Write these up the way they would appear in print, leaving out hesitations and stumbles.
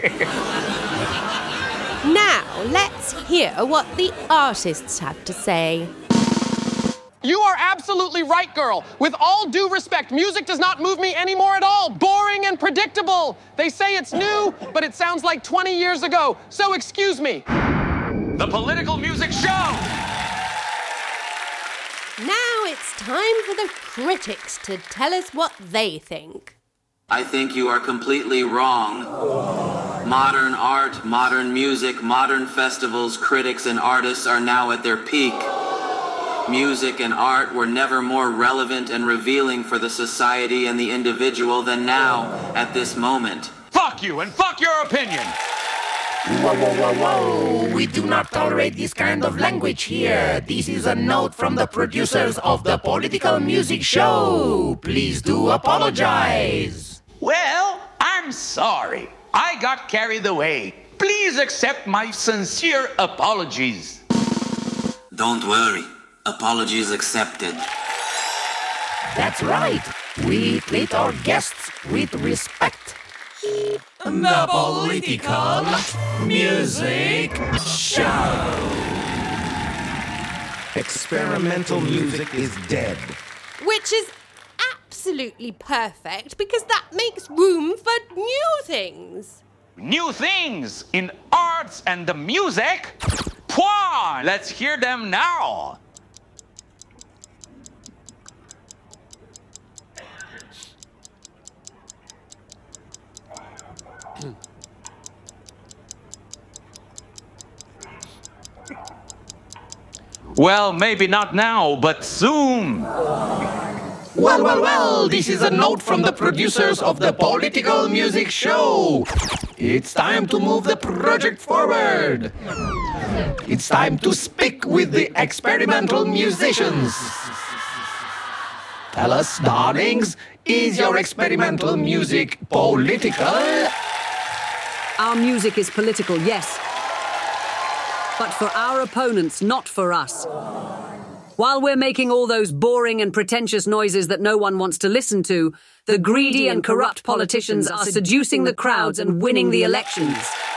Now, let's hear what the artists have to say. You are absolutely right, girl. With all due respect, music does not move me anymore at all. Boring and predictable. They say it's new, but it sounds like 20 years ago. So excuse me. The Political Music Show! Now it's time for the critics to tell us what they think. I think you are completely wrong. Modern art, modern music, modern festivals, critics and artists are now at their peak. Music and art were never more relevant and revealing for the society and the individual than now, at this moment. Fuck you and fuck your opinion! Whoa, whoa, whoa, whoa! We do not tolerate this kind of language here. This is a note from the producers of the Political Music Show. Please do apologize. Well, I'm sorry. I got carried away. Please accept my sincere apologies. Don't worry. Apologies accepted. That's right. We treat our guests with respect. The Political Music Show. Experimental music is dead. Which is absolutely perfect because that makes room for new things. New things in arts and the music? Pwah! Let's hear them now. Well, maybe not now, but soon. Well, this is a note from the producers of the Political Music Show. It's time to move the project forward. It's time to speak with the experimental musicians. Tell us, darlings, is your experimental music political? Our music is political, yes. But for our opponents, not for us. While we're making all those boring and pretentious noises that no one wants to listen to, the greedy and corrupt politicians are seducing the crowds and winning the elections.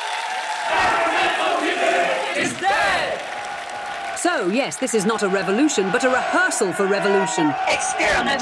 Is dead! So, yes, this is not a revolution, but a rehearsal for revolution. Experimental